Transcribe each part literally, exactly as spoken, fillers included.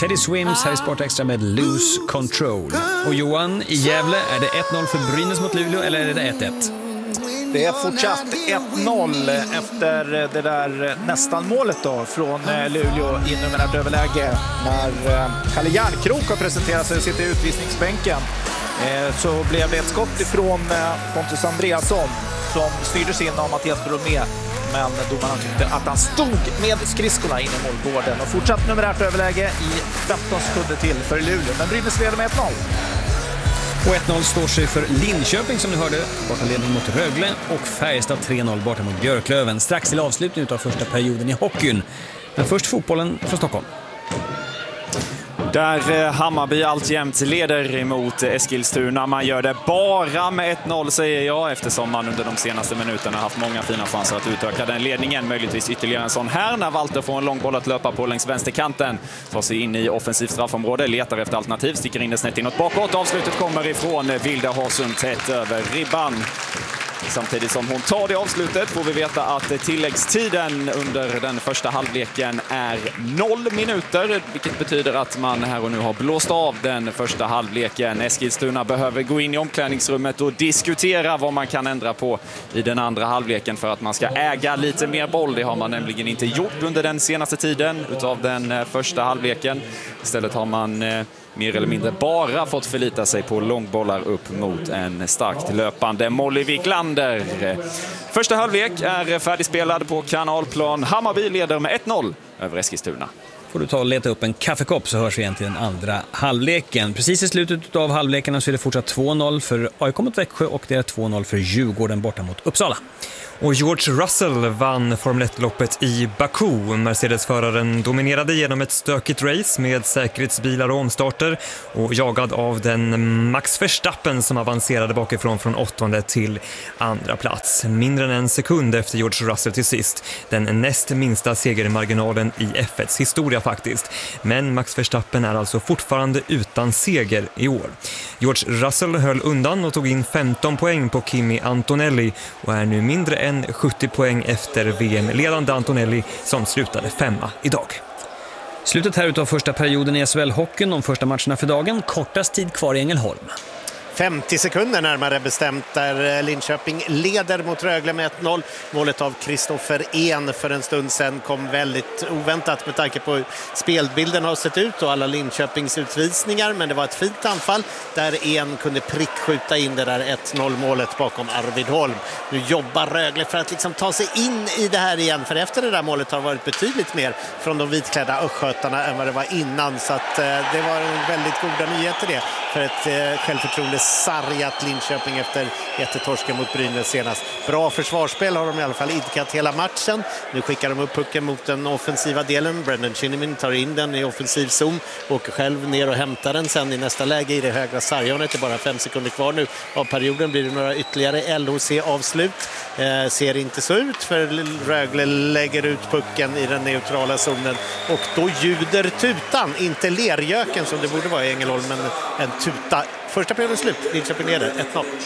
Teddy Swims här i Sport Extra med Lose Control. Och Johan, i Gävle, är det ett noll för Brynäs mot Luleå eller är det ett ett? Det är fortsatt ett noll efter det där nästan målet då från Luleå i numerärt överläge. När Kalle Järnkrok har presenterat sig och sitter i utvisningsbänken så blev det ett skott ifrån Pontus Andreasson som styrdes in av Mattias Bromé. Men domarna tyckte att han stod med skridskorna in i målgården. Och fortsatt numerärt överläge i femton sekunder till för Luleå. Men Brynäs leder med ett noll. Och ett noll står sig för Linköping som ni hörde. Borta ledning mot Rögle och Färjestad tre noll borta mot Björklöven. Strax till avslutning av första perioden i hockeyn. Men först fotbollen från Stockholm. Där Hammarby alltjämt leder emot Eskilstuna. Man gör det bara med ett noll säger jag, eftersom man under de senaste minuterna haft många fina chanser att utöka den ledningen. Möjligtvis ytterligare en sån här när Walter får en lång boll att löpa på längs vänsterkanten. Tar sig in i offensivt straffområde, letar efter alternativ, sticker in det snett inåt bakåt. Avslutet kommer ifrån Vilda Harsund tätt över ribban. Samtidigt som hon tar det avslutet får vi veta att tilläggstiden under den första halvleken är noll minuter. Vilket betyder att man här och nu har blåst av den första halvleken. Eskilstuna behöver gå in i omklädningsrummet och diskutera vad man kan ändra på i den andra halvleken för att man ska äga lite mer boll. Det har man nämligen inte gjort under den senaste tiden utav den första halvleken. Istället har man mer eller mindre bara fått förlita sig på långbollar upp mot en starkt löpande Molly Wiklander. Första halvlek är färdigspelad på Kanalplan. Hammarby leder med ett noll över Eskilstuna. Får du ta och leta upp en kaffekopp så hörs vi igen till den andra halvleken. Precis i slutet av halvleken så är det fortsatt två noll för A I K mot Växjö och det är två noll för Djurgården borta mot Uppsala. Och George Russell vann Formel ett-loppet i Baku. Mercedes-föraren dominerade genom ett stökigt race med säkerhetsbilar och omstarter och jagad av den Max Verstappen som avancerade bakifrån från åttonde till andra plats. Mindre än en sekund efter George Russell till sist. Den näst minsta segermarginalen i F et:s historia faktiskt. Men Max Verstappen är alltså fortfarande utan seger i år. George Russell höll undan och tog in femton poäng på Kimi Antonelli och är nu mindre än sjuttio poäng efter V M-ledande Antonelli som slutade femma idag. Slutet här utav första perioden i S H L-hockeyn, de första matcherna för dagen. Kortast tid kvar i Ängelholm. femtio sekunder närmare bestämt där Linköping leder mot Rögle med ett noll. Målet av Kristoffer En för en stund sedan kom väldigt oväntat med tanke på hur spelbilden har sett ut och alla Linköpings utvisningar. Men det var ett fint anfall där En kunde prickskjuta in det där ett noll-målet bakom Arvid Holm. Nu jobbar Rögle för att liksom ta sig in i det här igen. För efter det där målet har det varit betydligt mer från de vitklädda östgötarna än vad det var innan. Så att, eh, det var en väldigt goda nyheter det för ett eh, självförtroende sargat Linköping efter jättetorsken mot Brynäs senast. Bra försvarsspel har de i alla fall idkat hela matchen. Nu skickar de upp pucken mot den offensiva delen. Brendan Shinnimin tar in den i offensiv zon. Åker själv ner och hämtar den sen i nästa läge i det högra sarghörnet. Det är bara fem sekunder kvar nu av perioden. Blir det några ytterligare L H C-avslut. Eh, ser inte så ut för Rögle lägger ut pucken i den neutrala zonen. Och då ljuder tutan. Inte lerjöken som det borde vara i Ängelholm, men en tuta. Första perioden slut. Linköping leder ett noll.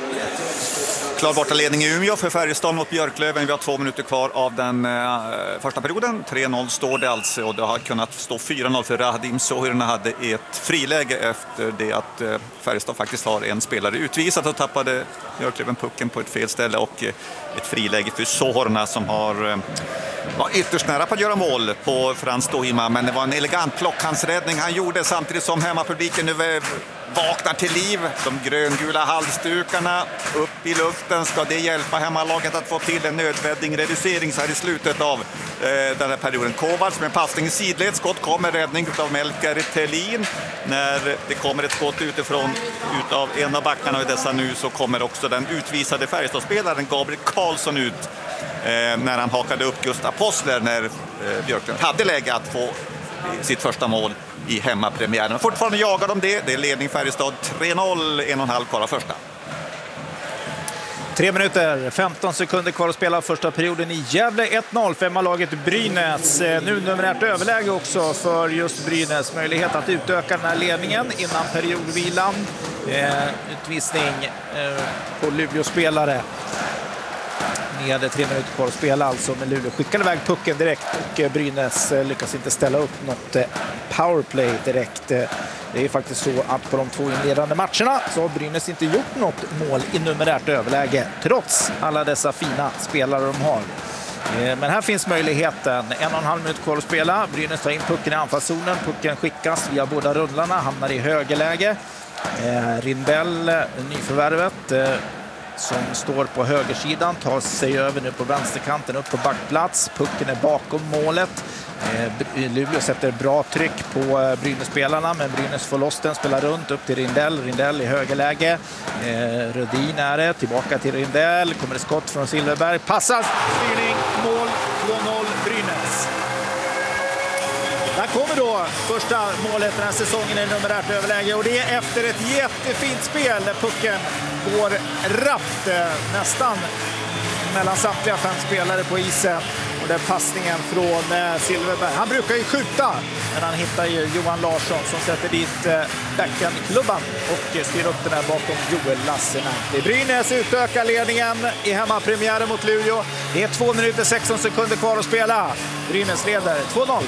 Klar borta ledning i Umeå för Färjestad mot Björklöven. Vi har två minuter kvar av den eh, första perioden. tre noll står det alltså och det har kunnat stå fyra noll för Radim Sohirna hade ett friläge efter det att eh, Färjestad faktiskt har en spelare utvisat och tappade Björklöven pucken på ett fel ställe och eh, ett friläge för Sohirna som har eh, var ytterst nära på att göra mål på Frans Stohima, men det var en elegant plockhandsräddning han gjorde samtidigt som hemmapubliken nu vaknar till liv. De gröngula halsdukarna upp i luften. Ska det hjälpa hemmalaget att få till en nödvändig reducering så här i slutet av eh, den här perioden. Kovacs med passning i sidled. Skott kommer, räddning av Melker Thelin. När det kommer ett skott utifrån utav en av backarna i dessa nu så kommer också den utvisade Färjestadspelaren Gabriel Karlsson ut eh, när han hakade upp just Apostler när eh, Björklund hade läge att få sitt första mål i hemmapremiären. Fortfarande jagar de det. Det är ledning Färjestad tre noll, en och en halv kvar av första. Tre minuter, femton sekunder kvar att spela första perioden i Gävle. ett noll, femma-laget Brynäs. Nu numerärt överläge också för just Brynäs. Möjlighet att utöka den här ledningen innan periodvilan. Eh, utvisning eh, på Luleå-spelare. med tre minuter kvar att spela alltså, men Luleå skickar iväg pucken direkt och Brynäs lyckas inte ställa upp något powerplay direkt. Det är faktiskt så att på de två inledande matcherna så har Brynäs inte gjort något mål i numerärt överläge trots alla dessa fina spelare de har. Men här finns möjligheten. En och en halv minut kvar att spela. Brynäs tar in pucken i anfallszonen. Pucken skickas via båda rullarna. Hamnar i högerläge. Eh, Rindell, nyförvärvet, eh, som står på högersidan, tar sig över nu på vänsterkanten upp på backplats. Pucken är bakom målet. Eh, Luleå sätter bra tryck på eh, Brynäs-spelarna, men Brynäs får loss den, spelar runt upp till Rindell. Rindell i högerläge. Eh, Rödin är det. Tillbaka till Rindell. Kommer det skott från Silverberg. Passar. Styrning. Mål. två noll Brynäs. Där kommer då första målet den här säsongen i numerärt överläge, och det är efter ett jättefint spel där pucken går rappt nästan mellan samtliga fem spelare på isen, och den passningen från Silverberg. Han brukar ju skjuta, men han hittar ju Johan Larsson som sätter dit backhandklubban och styr upp den här bakom Joel Lassinen. Det är Brynäs utökar ledningen i hemmapremiären mot Luleå. Det är två minuter sexton sekunder kvar att spela. Brynäs leder två noll.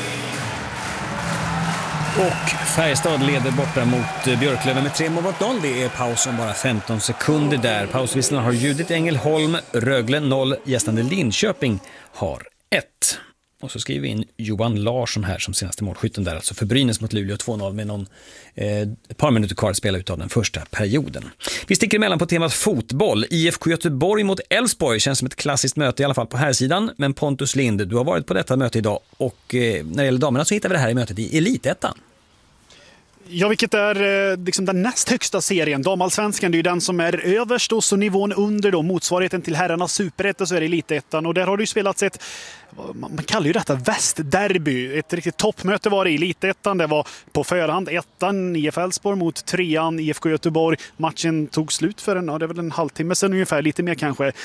Och Färjestad leder borta mot Björklöven med tre mål mot noll. Det är paus om bara femton sekunder där. Pausvisslarna har Judith Ängelholm, Rögle noll, gästande Linköping har ett. Och så skriver vi in Johan Larsson här som senaste målskytten där, alltså för Brynäs mot Luleå två noll med någon, eh, ett par minuter kvar att spela ut av den första perioden. Vi sticker emellan på temat fotboll. I F K Göteborg mot Elfsborg känns som ett klassiskt möte i alla fall på här sidan. Men Pontus Lind, du har varit på detta möte idag, och eh, när det gäller damerna så hittar vi det här i mötet i Elitettan. Ja, vilket är liksom den näst högsta serien. Damallsvenskan, det är ju den som är överst, och så nivån under då, motsvarigheten till herrarnas superetta, så är det Elitettan. Och där har det ju spelats ett, man kallar ju detta västderby. Ett riktigt toppmöte var det i Elitettan. Det var på förhand ettan I F Elfsborg mot trean I F K Göteborg. Matchen tog slut för en, ja, det är väl en halvtimme sedan ungefär, lite mer kanske.